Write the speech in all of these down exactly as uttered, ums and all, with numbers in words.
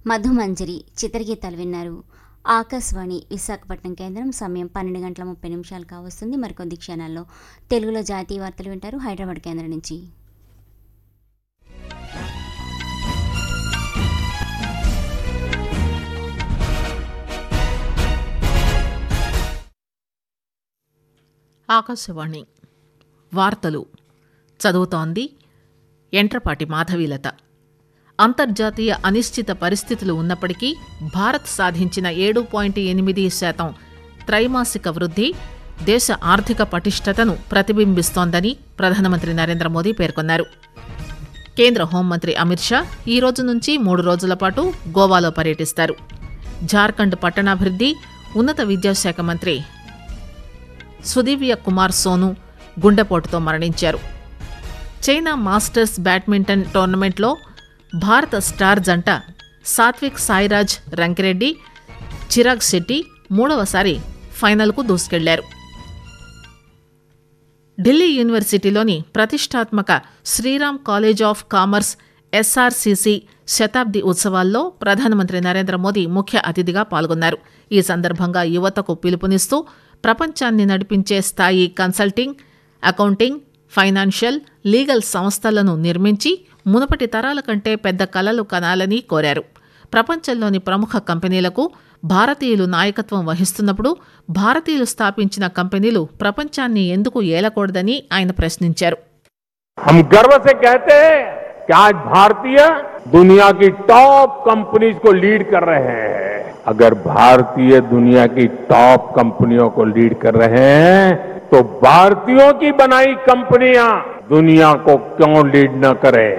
మధుమంజరి చిత్రగీతాలు విన్నారు. ఆకాశవాణి విశాఖపట్నం కేంద్రం. సమయం పన్నెండు గంటల ముప్పై నిమిషాలు కావస్తుంది. మరికొద్ది క్షణాల్లో తెలుగులో జాతీయ వార్తలు వింటారు హైదరాబాద్ కేంద్రం నుంచి. ఆకాశవాణి వార్తలు చదువుతోంది ఎంట్రపాటి మాధవీలత. అంతర్జాతీయ అనిశ్చిత పరిస్థితులు ఉన్నప్పటికీ భారత్ సాధించిన ఏడు పాయింట్ ఎనిమిది శాతం త్రైమాసిక వృద్ధి దేశ ఆర్థిక పటిష్టతను ప్రతిబింబిస్తోందని ప్రధానమంత్రి నరేంద్ర మోదీ పేర్కొన్నారు. కేంద్ర హోంమంత్రి అమిత్ షా ఈ రోజు నుంచి మూడు రోజుల పాటు గోవాలో పర్యటిస్తారు. జార్ఖండ్ పట్టణాభివృద్ధి, ఉన్నత విద్యాశాఖ మంత్రి సుదివ్య కుమార్ సోను గుండెపోటుతో మరణించారు. చైనా మాస్టర్స్ బ్యాడ్మింటన్ టోర్నమెంట్లో భారత స్టార్ జంట సాత్విక్ సాయిరాజ్ రంకిరెడ్డి, చిరాగ్ శెట్టి మూడవసారి ఫైనల్కు దూసుకెళ్లారు. ఢిల్లీ యూనివర్సిటీలోని ప్రతిష్టాత్మక Sriram college of commerce SRCC శతాబ్ది ఉత్సవాల్లో ప్రధానమంత్రి నరేంద్ర మోదీ ముఖ్య అతిథిగా పాల్గొన్నారు. ఈ సందర్భంగా యువతకు పిలుపునిస్తూ ప్రపంచాన్ని నడిపించే స్థాయి కన్సల్టింగ్, అకౌంటింగ్, ఫైనాన్షియల్, లీగల్ సంస్థలను నిర్మించి మునుపటి తరాల కంటే పెద్ద కలలు కనాలని కోరారు. ప్రపంచంలోని ప్రముఖ కంపెనీలకు భారతీయులు నాయకత్వం వహిస్తున్నప్పుడు భారతీయులు స్థాపించిన కంపెనీలు ప్రపంచాన్ని ఎందుకు ఏలకూడదని ఆయన ప్రశ్నించారు. हम गर्व से कहते हैं कि आज भारतीय दुनिया की टॉप कंपनीज को लीड कर रहे हैं. अगर भारतीय दुनिया की टॉप कंपनियों को लीड कर रहे हैं तो भारतीयों की बनाई कंपनियां दुनिया को क्यों लीड न करें.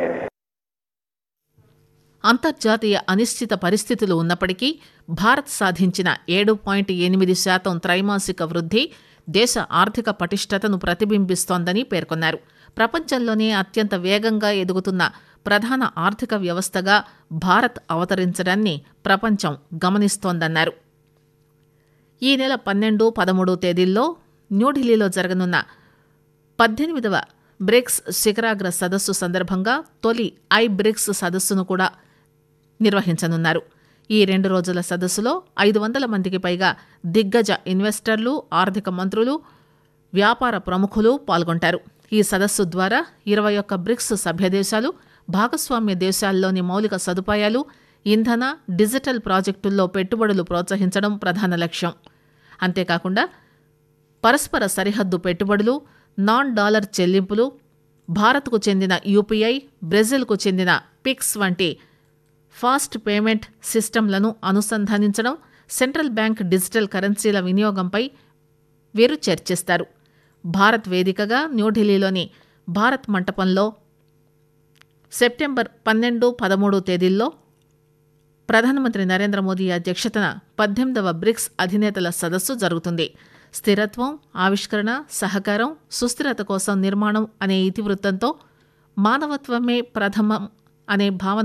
అంతర్జాతీయ అనిశ్చిత పరిస్థితులు ఉన్నప్పటికీ భారత్ సాధించిన ఏడు పాయింట్ ఎనిమిది శాతం త్రైమాసిక వృద్ధి దేశ ఆర్థిక పటిష్టతను ప్రతిబింబిస్తోందని పేర్కొన్నారు. ప్రపంచంలోనే అత్యంత వేగంగా ఎదుగుతున్న ప్రధాన ఆర్థిక వ్యవస్థగా భారత్ అవతరించడాన్ని ప్రపంచం గమనిస్తోందన్నారు. ఈ నెల పన్నెండు పదమూడు తేదీల్లో న్యూఢిల్లీలో జరగనున్న పద్దెనిమిదవ బ్రిక్స్ శిఖరాగ్ర సదస్సు సందర్భంగా తొలి ఐ బ్రిక్స్ సదస్సును కూడా నిర్వహించనున్నారు. ఈ రెండు రోజుల సదస్సులో ఐదు వందల మందికి పైగా దిగ్గజ ఇన్వెస్టర్లు, ఆర్థిక మంత్రులు, వ్యాపార ప్రముఖులు పాల్గొంటారు. ఈ సదస్సు ద్వారా ఇరవై ఒక్క బ్రిక్స్ సభ్యదేశాలు, భాగస్వామ్య దేశాల్లోని మౌలిక సదుపాయాలు, ఇంధన, డిజిటల్ ప్రాజెక్టుల్లో పెట్టుబడులు ప్రోత్సహించడం ప్రధాన లక్ష్యం. అంతేకాకుండా పరస్పర సరిహద్దు పెట్టుబడులు, నాన్ డాలర్ చెల్లింపులు, భారత్కు చెందిన యూపీఐ, బ్రెజిల్కు చెందిన పిక్స్ వంటి ఫాస్ట్ పేమెంట్ సిస్టమ్లను అనుసంధానించడం, సెంట్రల్ బ్యాంక్ డిజిటల్ కరెన్సీల వినియోగంపై వీరు చర్చిస్తారు. భారత్ వేదికగా న్యూఢిల్లీలోని భారత్ మంటపంలో సెప్టెంబర్ పన్నెండు పదమూడు తేదీల్లో ప్రధానమంత్రి నరేంద్ర మోదీ అధ్యక్షతన పద్దెనిమిదవ బ్రిక్స్ అధినేతల సదస్సు జరుగుతుంది. స్థిరత్వం, ఆవిష్కరణ, సహకారం, సుస్థిరత కోసం నిర్మాణం అనే ఇతివృత్తంతో మానవత్వమే ప్రథమం అనే భావన